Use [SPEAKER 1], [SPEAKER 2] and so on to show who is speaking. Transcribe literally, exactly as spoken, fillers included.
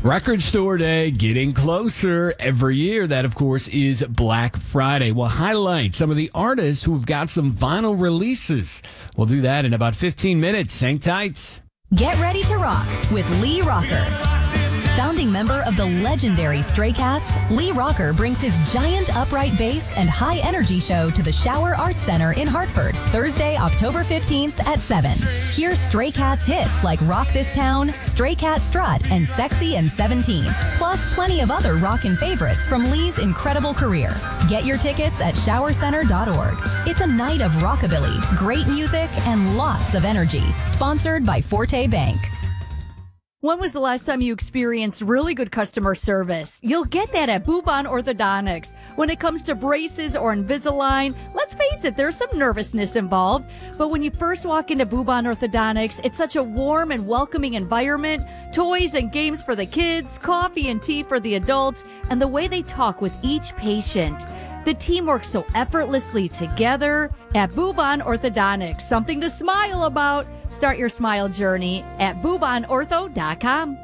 [SPEAKER 1] Record Store Day getting closer every year. That, of course, is Black Friday. We'll highlight some of the artists who've got some vinyl releases. We'll do that in about fifteen minutes. Hang tight.
[SPEAKER 2] Get ready to rock with Lee Rocker. Founding member of the legendary Stray Cats, Lee Rocker brings his giant upright bass and high energy show to the Shower Arts Center in Hartford, Thursday, October fifteenth at seven. Hear Stray Cats hits like Rock This Town, Stray Cat Strut, and Sexy and seventeen. Plus plenty of other rockin' favorites from Lee's incredible career. Get your tickets at shower center dot org. It's a night of rockabilly, great music, and lots of energy. Sponsored by Forte Bank.
[SPEAKER 3] When was the last time you experienced really good customer service? You'll get that at Bubon Orthodontics. When it comes to braces or Invisalign, let's face it, there's some nervousness involved. But when you first walk into Bubon Orthodontics, it's such a warm and welcoming environment. Toys and games for the kids, coffee and tea for the adults, and the way they talk with each patient. The team works so effortlessly together at Bubon Orthodontics. Something to smile about. Start your smile journey at bubon ortho dot com.